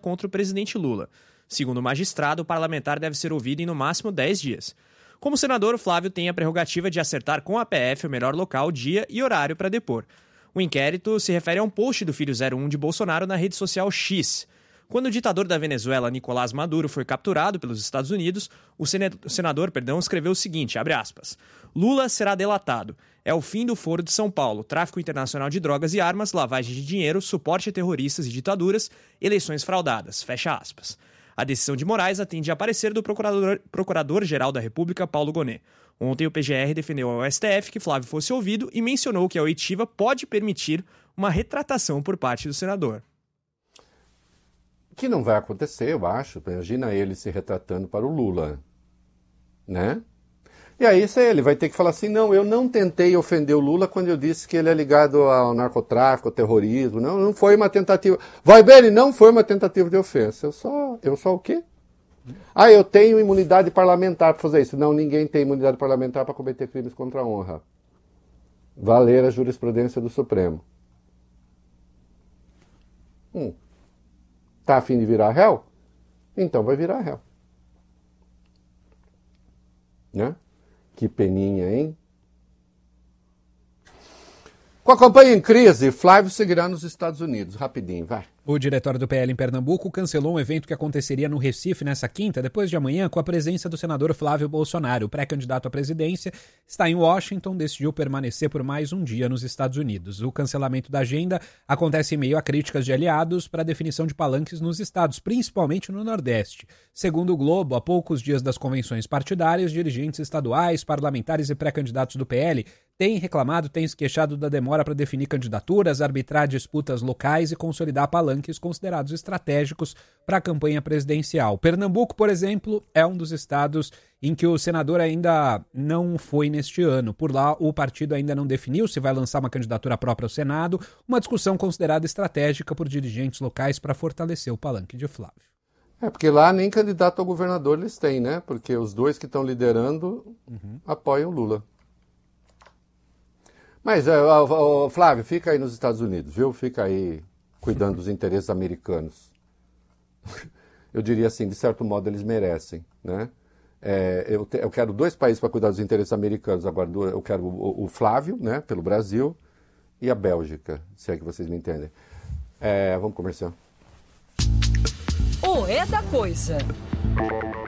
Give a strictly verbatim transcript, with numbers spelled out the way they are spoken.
contra o presidente Lula. Segundo o magistrado, o parlamentar deve ser ouvido em no máximo dez dias. Como senador, Flávio tem a prerrogativa de acertar com a P F o melhor local, dia e horário para depor. O inquérito se refere a um post do filho zero um de Bolsonaro na rede social X. Quando o ditador da Venezuela, Nicolás Maduro, foi capturado pelos Estados Unidos, o senador perdão, escreveu o seguinte, abre aspas, Lula será delatado. É o fim do Foro de São Paulo, tráfico internacional de drogas e armas, lavagem de dinheiro, suporte a terroristas e ditaduras, eleições fraudadas, fecha aspas. A decisão de Moraes atende a parecer do procurador, Procurador-Geral da República, Paulo Gonet. Ontem o P G R defendeu ao S T F que Flávio fosse ouvido e mencionou que a oitiva pode permitir uma retratação por parte do senador. Que não vai acontecer, eu acho. Imagina ele se retratando para o Lula, né? E aí ele vai ter que falar assim, não, eu não tentei ofender o Lula quando eu disse que ele é ligado ao narcotráfico, ao terrorismo, não, não foi uma tentativa. Vai bem, ele não foi uma tentativa de ofensa. Eu só, eu só o quê? Ah, eu tenho imunidade parlamentar para fazer isso. Não, ninguém tem imunidade parlamentar para cometer crimes contra a honra. Valer a jurisprudência do Supremo. Hum. Tá a fim de virar réu? Então vai virar réu. Né? Que peninha, hein? Com a campanha em crise, Flávio seguirá nos Estados Unidos. Rapidinho, vai. O diretório do P L em Pernambuco cancelou um evento que aconteceria no Recife nessa quinta, depois de amanhã, com a presença do senador Flávio Bolsonaro. O pré-candidato à presidência está em Washington, decidiu permanecer por mais um dia nos Estados Unidos. O cancelamento da agenda acontece em meio a críticas de aliados para a definição de palanques nos estados, principalmente no Nordeste. Segundo o Globo, a poucos dias das convenções partidárias, dirigentes estaduais, parlamentares e pré-candidatos do P L têm reclamado, têm se queixado da demora para definir candidaturas, arbitrar disputas locais e consolidar palanques considerados estratégicos para a campanha presidencial. Pernambuco, por exemplo, é um dos estados em que o senador ainda não foi neste ano. Por lá, o partido ainda não definiu se vai lançar uma candidatura própria ao Senado, uma discussão considerada estratégica por dirigentes locais para fortalecer o palanque de Flávio. É, porque lá nem candidato ao governador eles têm, né? Porque os dois que estão liderando uhum. apoiam Lula. Mas, uh, uh, uh, Flávio, fica aí nos Estados Unidos, viu? Fica aí cuidando dos interesses americanos. Eu diria assim, de certo modo eles merecem, né? É, eu, te, eu quero dois países para cuidar dos interesses americanos. Agora, eu quero o, o Flávio, né, pelo Brasil, e a Bélgica, se é que vocês me entendem. É, vamos comercial. O É da Coisa.